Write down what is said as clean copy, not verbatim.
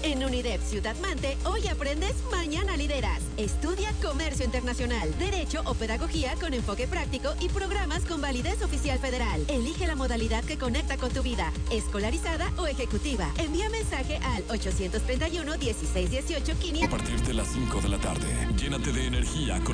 En UNIDEP Ciudad Mante, hoy aprendes, mañana lideras. Estudia Comercio Internacional, Derecho o Pedagogía con enfoque práctico y programas con validez oficial federal. Elige la modalidad que conecta con tu vida, escolarizada o ejecutiva. Envía mensaje al 831-1618-500. A partir de las 5 de la tarde, llénate de energía con